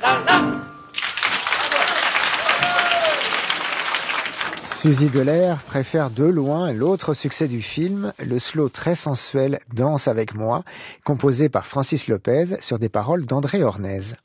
Suzy Delair préfère de loin l'autre succès du film, le slow très sensuel Danse avec moi, composé par Francis Lopez sur des paroles d'André Hornez.